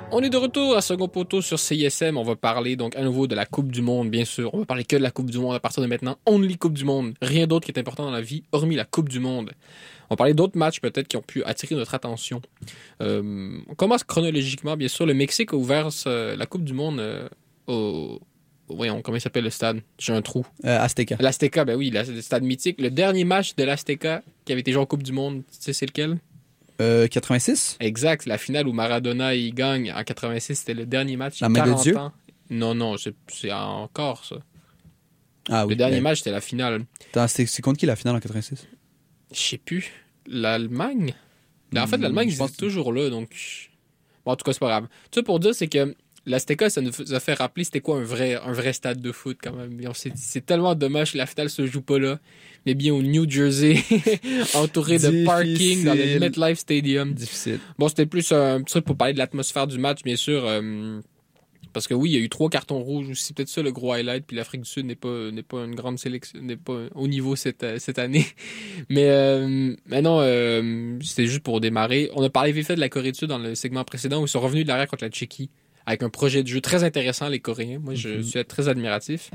On est de retour à Second Poteau sur CISM. On va parler donc à nouveau de la Coupe du Monde, bien sûr. On va parler que de la Coupe du Monde à partir de maintenant. Only Coupe du Monde. Rien d'autre qui est important dans la vie, hormis la Coupe du Monde. On va parler d'autres matchs peut-être qui ont pu attirer notre attention. On commence chronologiquement, bien sûr. Le Mexique a ouvert la Coupe du Monde Voyons, comment il s'appelle le stade? J'ai un trou. Azteca. L'Azteca, ben oui, le stade mythique. Le dernier match de l'Azteca qui avait été joué en Coupe du Monde, tu sais c'est lequel? 86? Exact, la finale où Maradona il gagne en 86, c'était le dernier match. La main de Dieu? Ans. Non, c'est encore ça. Ah oui. Le dernier match, c'était la finale. Attends, c'est contre qui la finale en 86? Je sais plus. L'Allemagne? En fait, l'Allemagne, c'est toujours là, donc... Bon, en tout cas, c'est pas grave. Tout ça pour dire, c'est que l'Azteca, ça nous a fait rappeler c'était quoi un vrai stade de foot, quand même. C'est tellement dommage que la finale se joue pas là, mais bien au New Jersey, entouré de parking dans le MetLife Stadium. Difficile. Bon, c'était plus un truc pour parler de l'atmosphère du match, bien sûr, parce que oui, il y a eu 3 cartons rouges aussi, peut-être ça le gros highlight, puis l'Afrique du Sud n'est pas une grande sélection, n'est pas au niveau cette année. Mais non, c'était juste pour démarrer. On a parlé vite fait de la Corée du Sud dans le segment précédent où ils sont revenus de l'arrière contre la Tchéquie avec un projet de jeu très intéressant, les Coréens. Moi, je suis très admiratif.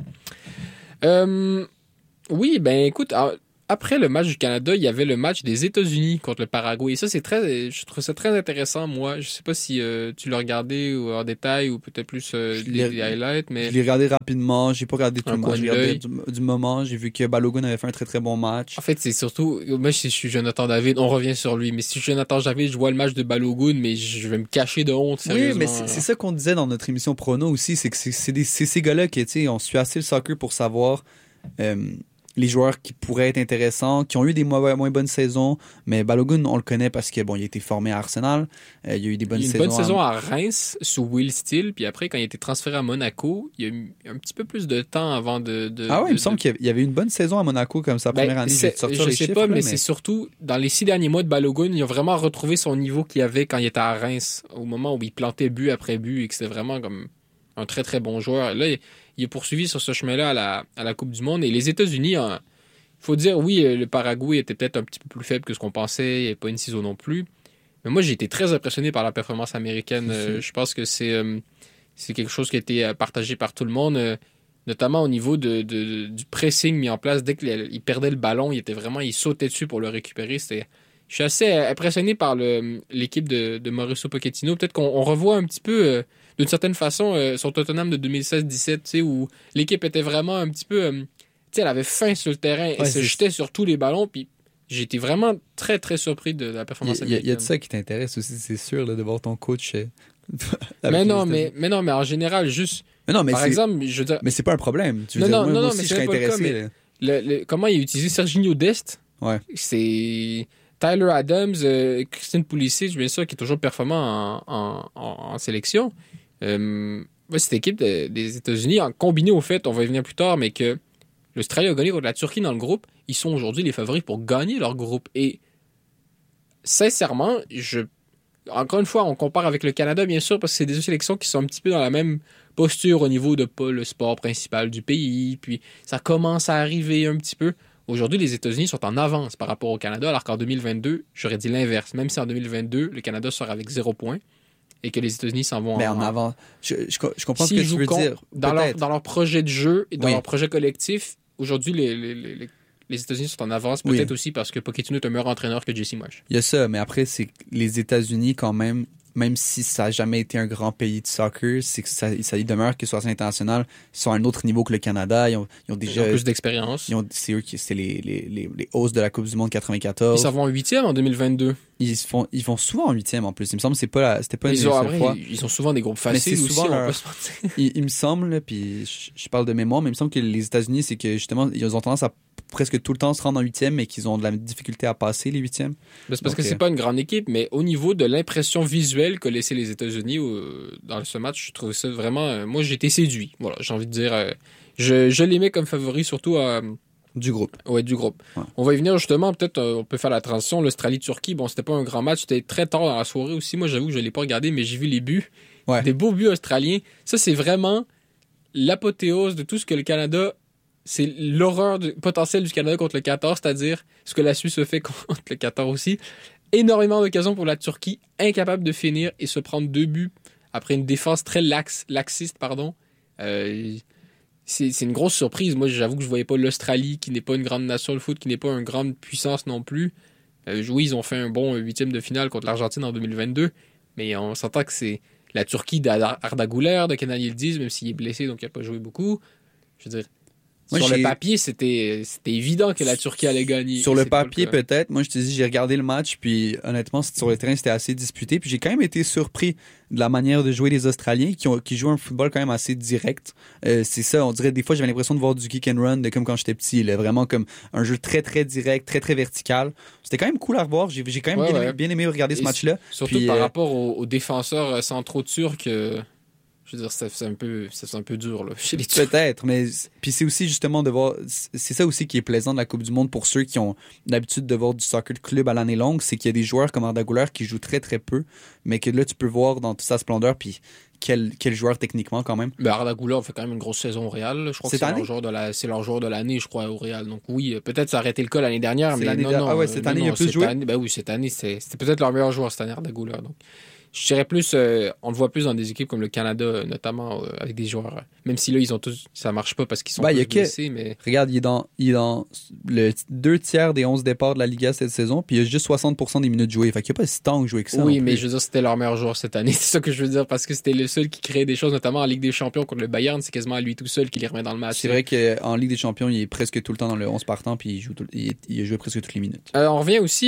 Oui, ben écoute, après le match du Canada, il y avait le match des États-Unis contre le Paraguay. Et ça, je trouve ça très intéressant, moi. Je sais pas si tu l'as regardé en détail ou peut-être plus les highlights, mais... Je l'ai regardé rapidement, j'ai pas regardé tout le match. J'ai regardé du moment, j'ai vu que Balogun avait fait un très très bon match. En fait, c'est surtout... Moi, je suis Jonathan David, on revient sur lui. Mais si je suis Jonathan David, je vois le match de Balogun, mais je vais me cacher de honte, sérieusement. Oui, mais c'est ça qu'on disait dans notre émission Prono aussi, c'est que c'est ces gars-là qui, tu sais, on suit assez le soccer pour savoir... les joueurs qui pourraient être intéressants, qui ont eu des moins bonnes saisons, mais Balogun, on le connaît parce que bon, il a été formé à Arsenal, il a eu des bonnes saisons. Il a eu une bonne saison à Reims sous Will Steele, puis après quand il a été transféré à Monaco, il y a eu un petit peu plus de temps avant de Ah oui, il me semble qu'il y avait une bonne saison à Monaco comme sa première année. Je sais pas, mais c'est surtout dans les 6 derniers mois de Balogun, il a vraiment retrouvé son niveau qu'il avait quand il était à Reims, au moment où il plantait but après but et que c'était vraiment comme un très très bon joueur. Là, il est poursuivi sur ce chemin-là à la Coupe du Monde. Et les États-Unis, il faut dire, oui, le Paraguay était peut-être un petit peu plus faible que ce qu'on pensait. Il n'y avait pas une ciseau non plus. Mais moi, j'ai été très impressionné par la performance américaine. Je pense que c'est quelque chose qui a été partagé par tout le monde, notamment au niveau du pressing mis en place. Dès qu'il perdait le ballon, il sautait dessus pour le récupérer. Je suis assez impressionné par l'équipe de Mauricio Pochettino. Peut-être qu'on revoit un petit peu... d'une certaine façon, son Tottenham de 2016-17, tu sais, où l'équipe était vraiment un petit peu... tu sais, elle avait faim sur le terrain et se jetait sur tous les ballons, puis j'ai été vraiment très, très surpris de la performance américaine. Il y a de ça qui t'intéresse aussi, c'est sûr, là, de voir ton coach... mais non, mais en général, juste... par exemple, je veux dire... Mais c'est pas un problème. Tu veux dire, moi aussi, je serais intéressé. Comment il a utilisé Serginho Dest, c'est... Tyler Adams, Christian Pulisic, bien sûr, qui est toujours performant en sélection. Cette équipe des États-Unis, combiné au fait, on va y venir plus tard, mais que l'Australie a gagné contre la Turquie dans le groupe, ils sont aujourd'hui les favoris pour gagner leur groupe. Et sincèrement, encore une fois, on compare avec le Canada, bien sûr, parce que c'est des sélections qui sont un petit peu dans la même posture au niveau de pas le sport principal du pays, puis ça commence à arriver un petit peu. Aujourd'hui, les États-Unis sont en avance par rapport au Canada, alors qu'en 2022, j'aurais dit l'inverse. Même si en 2022, le Canada sort avec 0 point et que les États-Unis s'en vont en avance. Je comprends ce que tu veux dire. Dans leur projet de jeu et dans leur projet collectif, aujourd'hui, les États-Unis sont en avance, peut-être aussi parce que Pochettino est un meilleur entraîneur que Jesse Marsh. Il y a ça, mais après, c'est les États-Unis quand même si ça n'a jamais été un grand pays de soccer, c'est que ça demeure que sur la scène internationale, ils sont à un autre niveau que le Canada. Ils ont déjà plus d'expérience. C'est eux qui c'est les hosts de la Coupe du Monde 94. Ils s'en vont en 8e en 2022. Ils vont souvent en 8e en plus. Il me semble que c'était pas une seule fois. Ils ont souvent des groupes faciles aussi. Il me semble, puis je parle de mémoire, mais il me semble que les États-Unis, c'est que justement, ils ont tendance à presque tout le temps se rendre en 8e, mais qu'ils ont de la difficulté à passer les 8e. C'est parce que c'est pas une grande équipe, mais au niveau de l'impression visuelle qu'a laissé les États-Unis dans ce match, je trouve ça vraiment... moi, j'ai été séduit. Voilà, j'ai envie de dire... je les mets comme favoris, surtout... du groupe. Ouais, du groupe. Ouais. On va y venir justement, peut-être on peut faire la transition. L'Australie-Turquie, bon, c'était pas un grand match, c'était très tard dans la soirée aussi. Moi, j'avoue que je l'ai pas regardé, mais j'ai vu les buts. Ouais. Des beaux buts australiens. Ça, c'est vraiment l'apothéose de tout ce que le Canada... C'est l'horreur potentielle du Canada contre le Qatar, c'est-à-dire ce que la Suisse a fait contre le Qatar aussi. Énormément d'occasions pour la Turquie, incapable de finir et se prendre 2 buts après une défense très laxiste, c'est une grosse surprise. Moi, j'avoue que je voyais pas l'Australie, qui n'est pas une grande nation de foot, qui n'est pas une grande puissance non plus. Oui, ils ont fait un bon 8e de finale contre l'Argentine en 2022, mais on s'entend que c'est la Turquie d'Arda Güler, de Kenan Yildiz, même s'il est blessé, donc il n'a pas joué beaucoup. Je veux dire, moi, sur le papier, c'était évident que la Turquie allait gagner. Sur le papier, peut-être. Moi, je te dis, j'ai regardé le match, puis honnêtement, sur le terrain, c'était assez disputé. Puis j'ai quand même été surpris de la manière de jouer des Australiens qui jouent un football quand même assez direct. C'est ça, on dirait, des fois, j'avais l'impression de voir du kick and run, comme quand j'étais petit. Là, vraiment comme un jeu très, très direct, très, très vertical. C'était quand même cool à revoir. J'ai quand même bien aimé regarder ce match-là. Surtout puis, par rapport aux défenseurs centraux turcs... Je veux dire, c'est un peu dur là, chez les Turcs. Peut-être, mais puis c'est aussi justement de voir, c'est ça aussi qui est plaisant de la Coupe du Monde pour ceux qui ont l'habitude de voir du soccer de club à l'année longue, c'est qu'il y a des joueurs comme Arda Güler qui jouent très très peu, mais que là tu peux voir dans toute sa splendeur, puis quel joueur techniquement quand même. Ben Arda Güler fait quand même une grosse saison au Real. Je crois que c'est leur joueur de l'année, je crois, au Real. Donc oui, peut-être ça aurait été le cas l'année dernière, mais non. Ah ouais, cette année il a plus joué. Oui, cette année c'était peut-être leur meilleur joueur cette année, Arda Güler. Donc je dirais plus, on le voit plus dans des équipes comme le Canada, notamment avec des joueurs. Même si là, ils ont tous, ça marche pas parce qu'ils sont tous blessés. Mais... Regarde, il est dans le 2/3 des 11 départs de la Liga cette saison, puis il a juste 60% des minutes jouées. Fait qu'il n'y a pas si tant que joué que ça. Oui, mais je veux dire, c'était leur meilleur joueur cette année. C'est ça que je veux dire, parce que c'était le seul qui créait des choses, notamment en Ligue des Champions contre le Bayern. C'est quasiment lui tout seul qui les remet dans le match. C'est vrai qu'en Ligue des Champions, il est presque tout le temps dans le 11 partant, puis il a joué presque toutes les minutes. On revient aussi.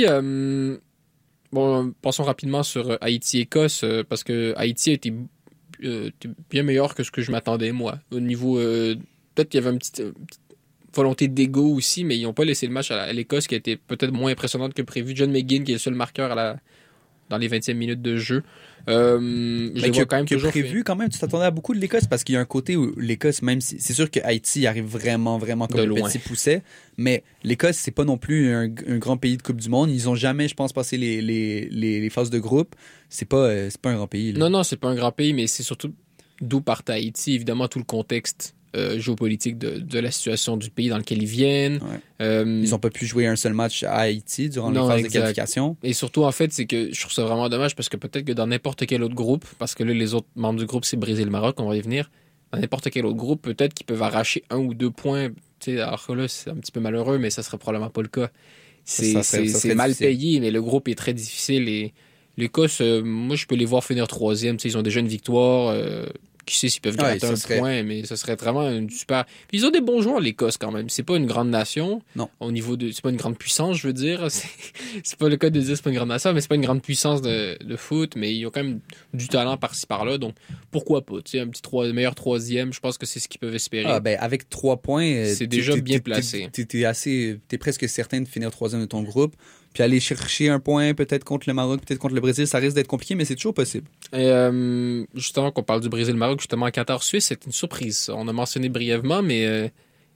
Bon, passons rapidement sur Haïti-Écosse, parce que Haïti a été bien meilleur que ce que je m'attendais, moi. Au niveau... peut-être qu'il y avait une petite volonté d'ego aussi, mais ils n'ont pas laissé le match à l'Écosse, qui a été peut-être moins impressionnante que prévu. John McGinn, qui est le seul marqueur dans les 20e minutes de jeu. Je vois quand même toujours prévu quand même, tu t'attendais à beaucoup de l'Écosse, parce qu'il y a un côté où l'Écosse, même si c'est sûr que Haïti arrive vraiment comme le petit pousset, mais l'Écosse, c'est pas non plus un grand pays de Coupe du Monde. Ils ont jamais, je pense, passé les phases de groupe. C'est pas un grand pays. Là. Non, c'est pas un grand pays, mais c'est surtout d'où part Haïti. Évidemment, tout le contexte géopolitique de la situation du pays dans lequel ils viennent. Ouais. Ils n'ont pas pu jouer un seul match à Haïti durant les phases de qualification. Et surtout, en fait, c'est que je trouve ça vraiment dommage parce que peut-être que dans n'importe quel autre groupe, parce que là, les autres membres du groupe, c'est Brésil et le Maroc, on va y venir, dans n'importe quel autre groupe, peut-être qu'ils peuvent arracher 1 ou 2 points. Alors que là, c'est un petit peu malheureux, mais ça serait probablement pas le cas. C'est mal payé, mais le groupe est très difficile. Et l'Écosse, moi, je peux les voir finir 3e. Ils ont déjà une victoire. Qui sait s'ils peuvent gratter un point, mais ce serait vraiment une super... Puis ils ont des bons joueurs, l'Écosse, quand même. C'est pas une grande nation. Non. Au niveau de... C'est pas une grande puissance, je veux dire. C'est pas le cas de dire c'est pas une grande nation, mais c'est pas une grande puissance de foot, mais ils ont quand même du talent par-ci, par-là. Donc, pourquoi pas? Tu sais, un petit meilleur 3e, je pense que c'est ce qu'ils peuvent espérer. Ah, ben, avec 3 points... c'est déjà bien placé. T'es presque certain de finir 3e de ton groupe. Puis aller chercher un point, peut-être contre le Maroc, peut-être contre le Brésil, ça risque d'être compliqué, mais c'est toujours possible. Et justement, qu'on parle du Brésil-Maroc, justement, Qatar-Suisse, c'est une surprise. On a mentionné brièvement, mais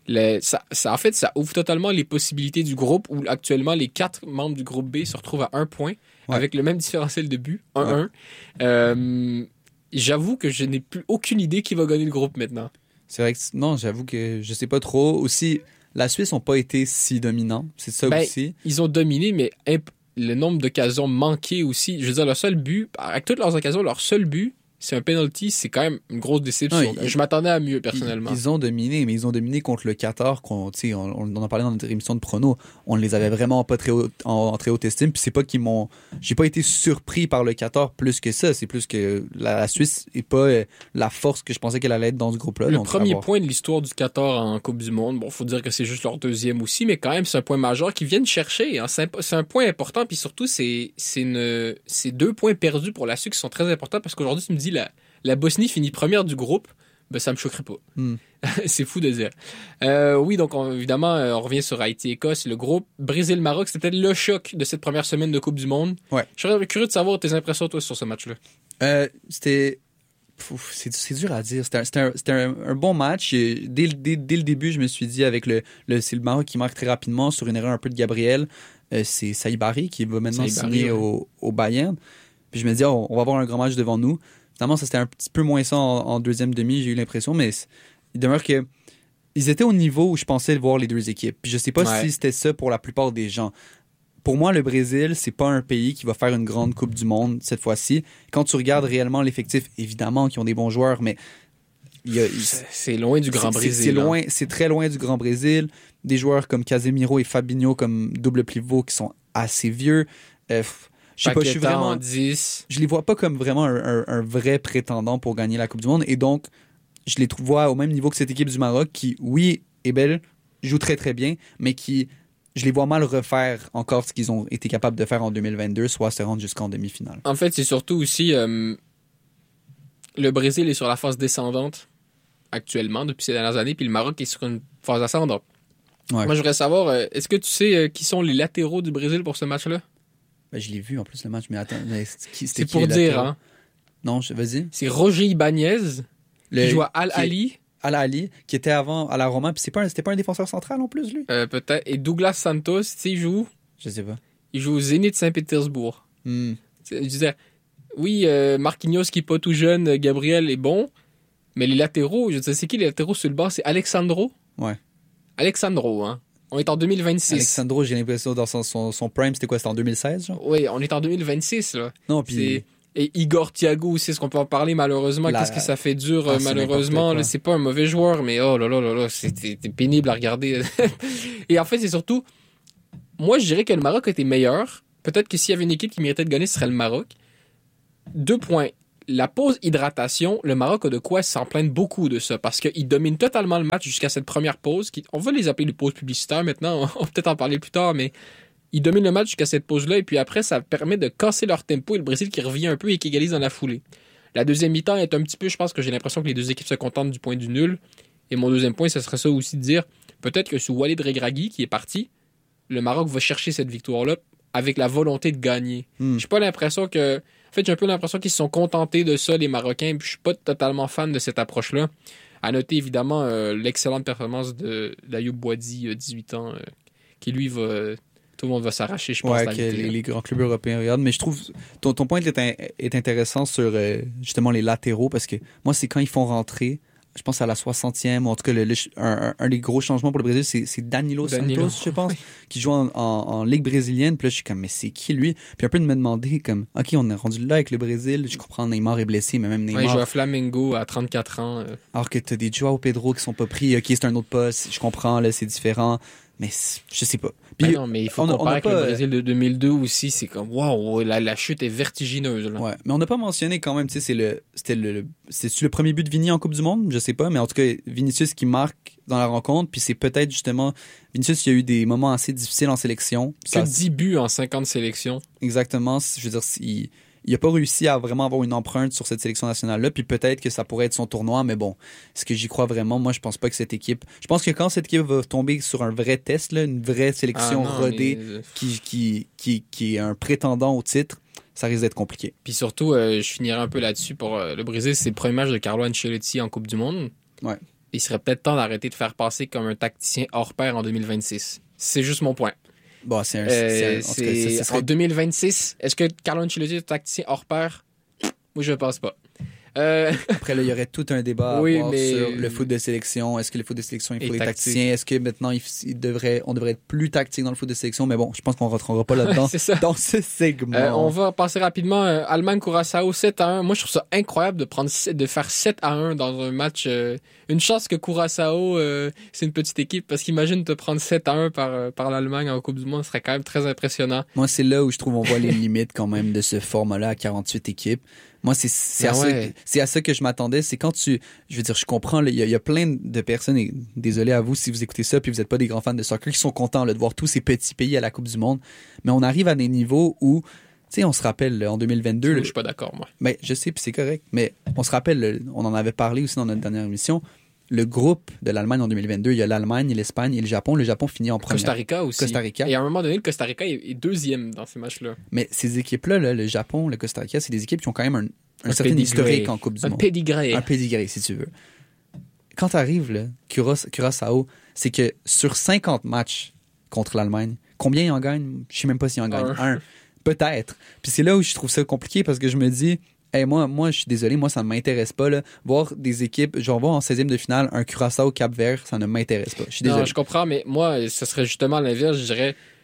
en fait, ça ouvre totalement les possibilités du groupe où actuellement les 4 membres du groupe B se retrouvent à 1 point, avec le même différentiel de but, 1-1. Ouais. J'avoue que je n'ai plus aucune idée qui va gagner le groupe maintenant. C'est vrai que non, j'avoue que je sais pas trop. Aussi... La Suisse n'a pas été si dominant, c'est ça aussi. Ils ont dominé, mais le nombre d'occasions manquées aussi. Je veux dire, leur seul but, avec toutes leurs occasions, leur seul but, c'est un penalty, c'est quand même une grosse déception. Je m'attendais à mieux, personnellement. Ils ont dominé, mais ils ont dominé contre le Qatar. On en a parlé dans notre émission de prono. On les avait vraiment pas en très haute estime. Puis c'est pas qu'ils m'ont... J'ai pas été surpris par le Qatar plus que ça. C'est plus que la Suisse est pas la force que je pensais qu'elle allait être dans ce groupe-là. Le premier point de l'histoire du Qatar en Coupe du Monde, bon, faut dire que c'est juste leur 2e aussi, mais quand même, c'est un point majeur qu'ils viennent chercher. Hein. C'est un point important. Puis surtout, c'est 2 points perdus pour la Suisse qui sont très importants parce qu'aujourd'hui, tu me dis la Bosnie finit première du groupe, ben ça me choquerait pas. C'est fou de dire. Oui, donc évidemment, on revient sur Haïti-Écosse, le groupe. Brésil-Maroc, c'était peut-être le choc de cette première semaine de Coupe du Monde. Ouais. Je serais curieux de savoir tes impressions, toi, sur ce match-là. C'est dur à dire. C'était un bon match. Dès le début, je me suis dit, avec c'est le Maroc qui marque très rapidement sur une erreur un peu de Gabriel. C'est Saïbari qui va maintenant signer au Bayern. Puis je me dis, on va avoir un grand match devant nous. Finalement, ça c'était un petit peu moins ça en deuxième demi, j'ai eu l'impression, mais il demeure que ils étaient au niveau où je pensais voir les deux équipes. Puis je sais pas si c'était ça pour la plupart des gens. pour moi, le Brésil, c'est pas un pays qui va faire une grande Coupe du Monde cette fois-ci. Quand tu regardes réellement l'effectif, évidemment qu'ils ont des bons joueurs, mais c'est loin du Grand Brésil. C'est très loin du Grand Brésil. Des joueurs comme Casemiro et Fabinho comme double pivot qui sont assez vieux. Je sais pas, je suis vraiment 10. Je les vois pas comme vraiment un vrai prétendant pour gagner la Coupe du Monde, et donc je les vois au même niveau que cette équipe du Maroc qui, oui, est belle, joue très très bien, mais qui, je les vois mal refaire encore ce qu'ils ont été capables de faire en 2022, soit se rendre jusqu'en demi-finale. En fait, c'est surtout aussi le Brésil est sur la phase descendante actuellement depuis ces dernières années, puis le Maroc est sur une phase ascendante. Ouais. Moi, je voudrais savoir, est-ce que tu sais qui sont les latéraux du Brésil pour ce match-là? Ben, je l'ai vu en plus le match, mais attends, c'est pour dire, hein? Non, vas-y. C'est Roger Ibanez, qui joue à Al-Ahly. Al-Ahly, qui était avant à la Roma, puis c'était pas un défenseur central en plus, lui? Peut-être. Et Douglas Santos, tu sais, il joue? Je sais pas. Il joue au Zénith Saint-Pétersbourg. Je disais, oui, Marquinhos qui est pas tout jeune, Gabriel est bon, mais les latéraux, je sais, c'est qui les latéraux sur le bas? C'est Alexandro? Ouais. Alexandro, hein? On est en 2026. Alexandro, j'ai l'impression, dans son prime, c'était quoi? C'était en 2016, genre? Oui, on est en 2026, là. Non, puis... Et Igor Thiago aussi, est-ce qu'on peut en parler malheureusement? Qu'est-ce que ça fait dur, malheureusement? Là, c'est pas un mauvais joueur, mais oh là là là là, c'est pénible à regarder. Et en fait, c'est surtout... Moi, je dirais que le Maroc était meilleur. Peut-être que s'il y avait une équipe qui méritait de gagner, ce serait le Maroc. 2 points. La pause hydratation, le Maroc a de quoi s'en plaindre beaucoup de ça, parce qu'il domine totalement le match jusqu'à cette première pause. On va les appeler les pauses publicitaires maintenant, on va peut-être en parler plus tard, mais ils dominent le match jusqu'à cette pause-là, et puis après, ça permet de casser leur tempo, et le Brésil qui revient un peu et qui égalise dans la foulée. La deuxième mi-temps est un petit peu, je pense que j'ai l'impression que les deux équipes se contentent du point du nul, et mon deuxième point, ce serait ça aussi de dire, peut-être que sous Walid Regragui, qui est parti, le Maroc va chercher cette victoire-là avec la volonté de gagner. J'ai pas l'impression que... En fait, j'ai un peu l'impression qu'ils se sont contentés de ça, les Marocains, puis je suis pas totalement fan de cette approche-là. À noter, évidemment, l'excellente performance d'Ayoub Boadi, 18 ans, qui, lui, va... Tout le monde va s'arracher, je pense. Ouais, que les grands clubs européens regardent. Mais je trouve... Ton point est intéressant sur, justement, les latéraux, parce que moi, c'est quand ils font rentrer... Je pense à la 60e, ou en tout cas, un des gros changements pour le Brésil, c'est Danilo Santos, je pense, qui joue en Ligue brésilienne. Puis là, je suis comme, mais c'est qui lui? Puis un peu de me demander, comme, OK, on est rendu là avec le Brésil. Je comprends, Neymar est blessé, mais même Neymar. Ouais, il joue à Flamengo à 34 ans. Alors que t'as des Joao Pedro qui sont pas pris. OK, c'est un autre poste. Je comprends, là, c'est différent. Mais je sais pas. Puis, non, mais il faut comparer avec le Brésil de 2002 aussi. C'est comme, waouh, la chute est vertigineuse. Là. Ouais, mais on n'a pas mentionné quand même, tu sais, c'est le premier but de Vini en Coupe du Monde? Je sais pas, mais en tout cas, Vinicius qui marque dans la rencontre, puis c'est peut-être justement... Vinicius, il y a eu des moments assez difficiles en sélection. Que 10 buts en 50 sélections. Exactement. Je veux dire, il n'a pas réussi à vraiment avoir une empreinte sur cette sélection nationale-là, puis peut-être que ça pourrait être son tournoi, mais bon, est-ce que j'y crois vraiment? Moi, je pense pas que cette équipe... Je pense que quand cette équipe va tomber sur un vrai test, là, une vraie sélection rodée qui est un prétendant au titre, ça risque d'être compliqué. Puis surtout, je finirai un peu là-dessus pour le Brésil, c'est le premier match de Carlo Ancelotti en Coupe du Monde. Ouais. Il serait peut-être temps d'arrêter de faire passer comme un tacticien hors pair en 2026. C'est juste mon point. Bon, en 2026, est-ce que Carlo Ancelotti est un tacticien hors pair? Moi, je ne pense pas. Après, là, il y aurait tout un débat à avoir sur le foot de sélection. Est-ce que le foot de sélection, il faut des tacticiens? Est-ce que maintenant, on devrait être plus tactique dans le foot de sélection? Mais bon, je pense qu'on ne rentrera pas là-dedans dans ce segment. On va passer rapidement. Allemagne-Curaçao 7-1. Moi, je trouve ça incroyable de faire 7-1 dans un match. Une chance que Curaçao, c'est une petite équipe, parce qu'imagine te prendre 7-1 par l'Allemagne en Coupe du Monde, ce serait quand même très impressionnant. Moi, c'est là où je trouve on voit les limites quand même de ce format-là à 48 équipes. Moi, c'est à ça que je m'attendais. C'est quand je veux dire, je comprends, il y a plein de personnes, et désolé à vous si vous écoutez ça puis vous n'êtes pas des grands fans de soccer, qui sont contents là, de voir tous ces petits pays à la Coupe du Monde. Mais on arrive à des niveaux où, tu sais, on se rappelle, là, en 2022... Je suis pas d'accord, moi. Ben, je sais, puis c'est correct. Mais on se rappelle, on en avait parlé aussi dans notre dernière émission, le groupe de l'Allemagne en 2022, il y a l'Allemagne, l'Espagne et le Japon. Le Japon finit en première. Costa Rica aussi. Costa Rica. Et à un moment donné, le Costa Rica est deuxième dans ces matchs-là. Mais ces équipes-là, là, le Japon, le Costa Rica, c'est des équipes qui ont quand même un certain historique en Coupe du Monde. Un pédigré. Un pédigré, si tu veux. Quand tu arrives, là, Curaçao, c'est que sur 50 matchs contre l'Allemagne, combien ils en gagnent? Je sais même pas s'ils en gagnent. Un. Peut-être. Puis c'est là où je trouve ça compliqué, parce que je me dis... Hey, moi, je suis désolé, moi, ça ne m'intéresse pas. Là. Voir des équipes, genre voir en 16e de finale un Curaçao Cap-Vert, ça ne m'intéresse pas. Je suis désolé. Non, je comprends, mais moi, ce serait justement l'inverse. Je dirais,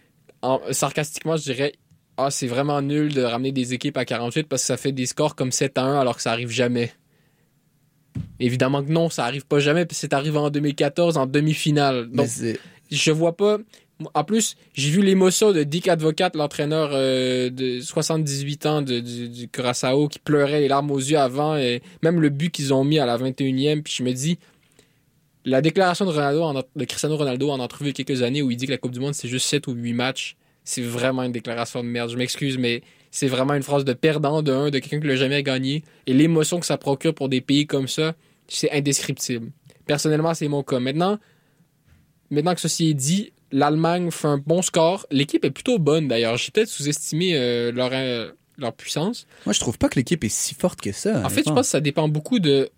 sarcastiquement, je dirais c'est vraiment nul de ramener des équipes à 48 parce que ça fait des scores comme 7-1 alors que ça arrive jamais. Évidemment que non, ça arrive pas jamais, puis c'est arrivé en 2014 en demi-finale. Donc, je vois pas. En plus, j'ai vu l'émotion de Dick Advocat, l'entraîneur de 78 ans du Curaçao, qui pleurait les larmes aux yeux avant, et même le but qu'ils ont mis à la 21e, puis je me dis, la déclaration de Cristiano Ronaldo en entrevue il y a quelques années où il dit que la Coupe du Monde c'est juste 7 ou 8 matchs, c'est vraiment une déclaration de merde. Je m'excuse, mais c'est vraiment une phrase de perdant de quelqu'un qui l'a jamais gagné. Et l'émotion que ça procure pour des pays comme ça, c'est indescriptible. Personnellement, c'est mon cas. Maintenant que ceci est dit, l'Allemagne fait un bon score. L'équipe est plutôt bonne d'ailleurs. J'ai peut-être sous-estimé leur puissance. Moi, je trouve pas que l'équipe est si forte que ça. En fait, je pense que ça dépend beaucoup de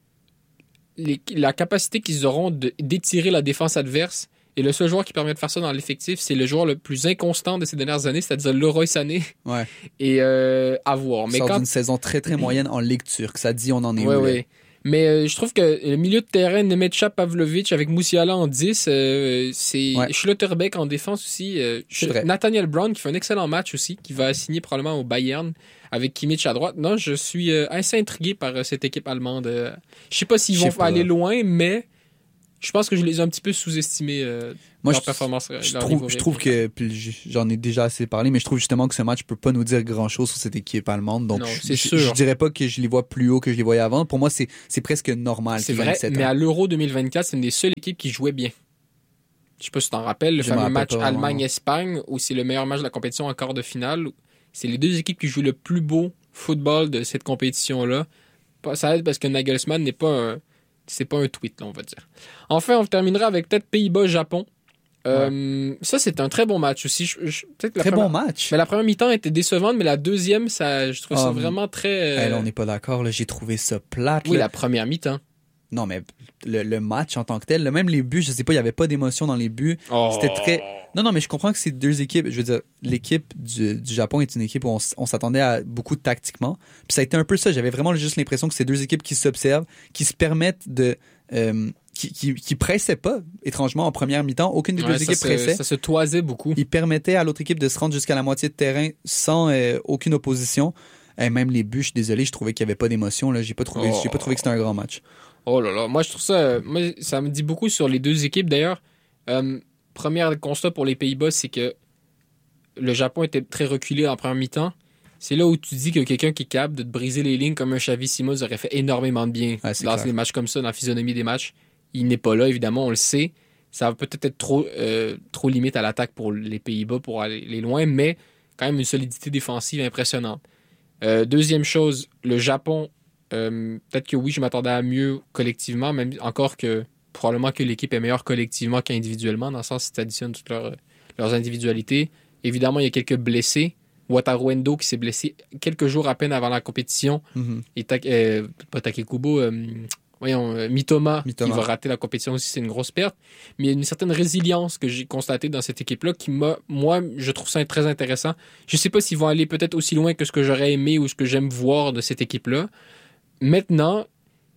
la capacité qu'ils auront d'étirer la défense adverse. Et le seul joueur qui permet de faire ça dans l'effectif, c'est le joueur le plus inconstant de ces dernières années, c'est-à-dire Leroy Sané. Ouais. Et à voir. Mais d'une saison très très moyenne en Ligue turque, ça dit on en est où. Ouais. Mais je trouve que le milieu de terrain, Nemetcha Pavlovic avec Moussiala en 10, c'est Schlotterbeck en défense aussi. Nathaniel Brown qui fait un excellent match aussi, qui va signer probablement au Bayern avec Kimmich à droite. Non, je suis assez intrigué par cette équipe allemande. Je sais pas s'ils vont aller loin, mais je pense que je les ai un petit peu sous-estimés leur performance. Je trouve que, j'en ai déjà assez parlé, mais je trouve justement que ce match peut pas nous dire grand-chose sur cette équipe allemande. Donc, je dirais pas que je les vois plus haut que je les voyais avant. Pour moi, c'est presque normal. C'est vrai, mais à l'Euro 2024, c'est une des seules équipes qui jouait bien. Je sais pas si tu t'en rappelles, le fameux match Allemagne-Espagne, où c'est le meilleur match de la compétition en quart de finale. C'est les deux équipes qui jouent le plus beau football de cette compétition-là. Ça aide parce que Nagelsmann c'est pas un tweet, là, on va dire. Enfin, on terminera avec peut-être Pays-Bas-Japon. Ça, c'est un très bon match aussi. Bon match. Mais la première mi-temps était décevante, mais la deuxième, je trouve ça vraiment très... Là, on n'est pas d'accord. Là. J'ai trouvé ça plate. Oui, la première mi-temps. Non, mais le match en tant que tel, même les buts, je sais pas, il y avait pas d'émotion dans les buts. C'était très... Non, mais je comprends que c'est deux équipes. Je veux dire, l'équipe du Japon est une équipe où on s'attendait à beaucoup tactiquement. Puis ça a été un peu ça. J'avais vraiment juste l'impression que c'est deux équipes qui s'observent, qui se permettent de... qui pressaient pas, étrangement, en première mi-temps. Aucune des deux équipes pressait. Ça se toisait beaucoup. Ils permettaient à l'autre équipe de se rendre jusqu'à la moitié de terrain sans aucune opposition. Et même les buts, je suis désolé, je trouvais qu'il n'y avait pas d'émotion. Là. J'ai pas trouvé que c'était un grand match. Oh là là, moi je trouve ça... ça me dit beaucoup sur les deux équipes d'ailleurs. Premier constat pour les Pays-Bas, c'est que le Japon était très reculé en première mi-temps. C'est là où tu dis que quelqu'un qui est capable de te briser les lignes comme un Xavi Simons aurait fait énormément de bien dans les matchs comme ça, dans la physionomie des matchs. Il n'est pas là, évidemment, on le sait. Ça va peut-être être trop limite à l'attaque pour les Pays-Bas pour aller loin, mais quand même une solidité défensive impressionnante. Deuxième chose, le Japon, peut-être que oui, je m'attendais à mieux collectivement, même encore que probablement que l'équipe est meilleure collectivement qu'individuellement, dans le sens où tu additionnes toutes leurs individualités. Évidemment, il y a quelques blessés. Wataru Endo qui s'est blessé quelques jours à peine avant la compétition. Et pas Takekubo, Mitoma qui va rater la compétition aussi, c'est une grosse perte. Mais il y a une certaine résilience que j'ai constatée dans cette équipe-là qui moi, je trouve ça très intéressant. Je sais pas s'ils vont aller peut-être aussi loin que ce que j'aurais aimé ou ce que j'aime voir de cette équipe-là. Maintenant,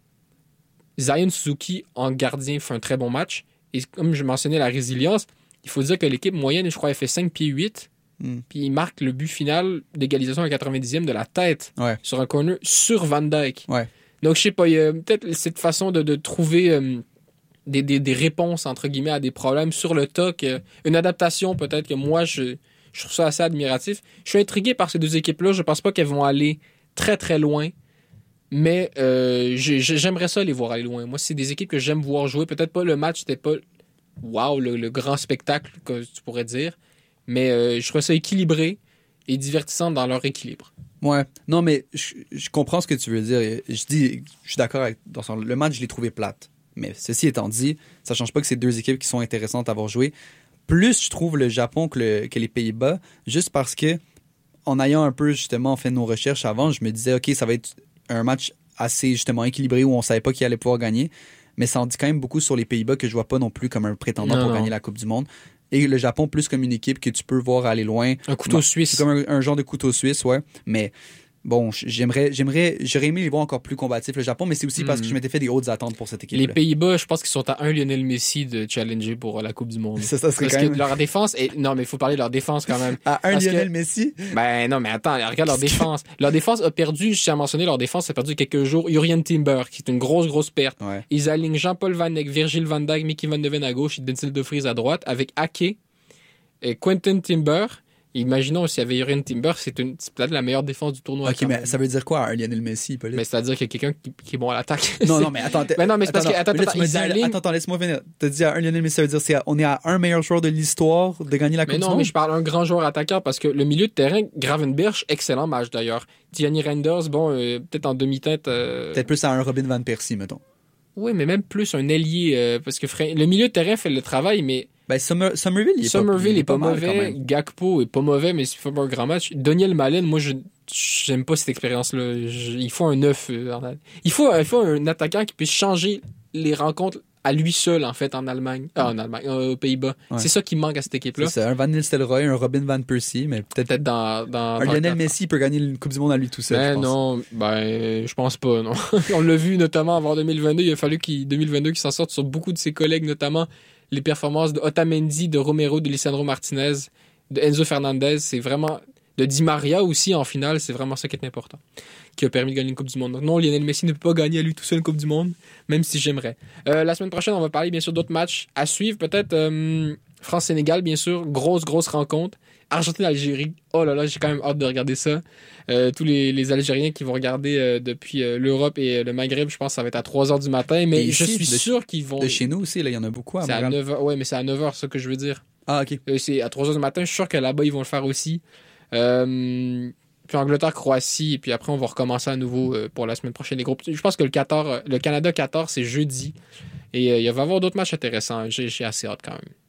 Zion Suzuki en gardien fait un très bon match. Et comme je mentionnais la résilience, il faut dire que l'équipe moyenne, je crois, elle fait 5 pieds 8. Puis il marque le but final d'égalisation à 90e de la tête sur un corner sur Van Dijk. Ouais. Donc, je sais pas, il y a peut-être cette façon de trouver des réponses, entre guillemets, à des problèmes sur le toc. Une adaptation, peut-être que moi, je trouve ça assez admiratif. Je suis intrigué par ces deux équipes-là. Je pense pas qu'elles vont aller très, très loin. Mais j'aimerais ça les voir aller loin. Moi, c'est des équipes que j'aime voir jouer. Peut-être pas le match, c'était pas le grand spectacle, que tu pourrais dire. Mais je trouve ça équilibré et divertissant dans leur équilibre. Ouais. Non, mais je comprends ce que tu veux dire. Je suis d'accord avec le match, je l'ai trouvé plate. Mais ceci étant dit, ça change pas que c'est deux équipes qui sont intéressantes à avoir joué. Plus je trouve le Japon que les Pays-Bas, juste parce que en ayant un peu justement fait nos recherches avant, je me disais, OK, ça va être un match assez justement équilibré où on savait pas qui allait pouvoir gagner. Mais ça en dit quand même beaucoup sur les Pays-Bas que je vois pas non plus comme un prétendant pour gagner la Coupe du Monde. Et le Japon plus comme une équipe que tu peux voir aller loin. Un couteau suisse. C'est comme un genre de couteau suisse, ouais. Mais bon, j'aurais aimé les voir encore plus combatifs, le Japon, mais c'est aussi parce que je m'étais fait des hautes attentes pour cette équipe. Les Pays-Bas, je pense qu'ils sont à un Lionel Messi de challenger pour la Coupe du Monde. Ça serait parce quand même... que leur défense, non, mais il faut parler de leur défense quand même. À un Lionel Messi? Ben non, mais attends, regarde leur défense. Leur défense a perdu, je tiens à mentionner, leur défense a perdu quelques jours. Jurrien Timber, qui est une grosse perte. Ouais. Ils alignent Jean-Paul Van Eyck, Virgil van Dijk, Mickey Van de Ven à gauche et Denzel De Vries à droite, avec Ake et Quentin Timber. Imaginons s'il y avait Jurrien Timber, c'est peut-être la meilleure défense du tournoi. Ok, mais ça veut dire quoi, un Lionel Messi, Pauline? Mais c'est-à-dire qu'il y a quelqu'un qui est bon à l'attaque. Non, mais attends. Mais non, mais c'est parce que. Attends, laisse-moi venir. T'as dit à un Lionel Messi, ça veut dire on est à un meilleur joueur de l'histoire de gagner la Coupe du Monde? Mais non, mais je parle d'un grand joueur attaquant parce que le milieu de terrain, Gravenberch, excellent match d'ailleurs. Gianni Reinders, bon, peut-être en demi-teinte. Peut-être plus à un Robin Van Persie, mettons. Oui, mais même plus un ailier, parce que le milieu de terrain fait le travail, mais. Ben, Somerville, il est pas mauvais. Gakpo est pas mauvais, mais s'il faut pas un grand match. Daniel Malen, moi, j'aime pas cette expérience-là. Il faut un neuf. Il faut un attaquant qui puisse changer les rencontres à lui seul, en fait, en Allemagne. Aux Pays-Bas. Ouais. C'est ça qui manque à cette équipe-là. C'est un Van Nistelrooy, un Robin Van Persie, mais peut-être dans un Lionel Messi peut gagner une Coupe du Monde à lui tout seul. Ben non, je pense pas, non. On l'a vu notamment avant 2022. Il a fallu qu'il s'en sorte sur beaucoup de ses collègues, notamment les performances de Otamendi, de Romero, de Lisandro Martinez, de Enzo Fernandez. C'est vraiment... De Di Maria aussi, en finale, c'est vraiment ça qui est important, qui a permis de gagner une Coupe du Monde. Donc non, Lionel Messi ne peut pas gagner à lui tout seul une Coupe du Monde, même si j'aimerais. La semaine prochaine, on va parler bien sûr d'autres matchs à suivre. Peut-être France-Sénégal, bien sûr. Grosse rencontre. Argentine-Algérie. Oh là là, j'ai quand même hâte de regarder ça. Tous les Algériens qui vont regarder depuis l'Europe et le Maghreb, je pense que ça va être à 3h du matin. Mais ici, je suis sûr qu'ils vont... De chez nous aussi, là, il y en a beaucoup. C'est à 9h. Ouais, mais c'est à 9h, c'est ça que je veux dire. Ah, OK. C'est à 3h du matin. Je suis sûr que là-bas, ils vont le faire aussi. Puis Angleterre-Croatie, et puis après, on va recommencer à nouveau pour la semaine prochaine les groupes. Je pense que le Canada-Qatar, c'est jeudi. Et il va y avoir d'autres matchs intéressants. J'ai assez hâte quand même.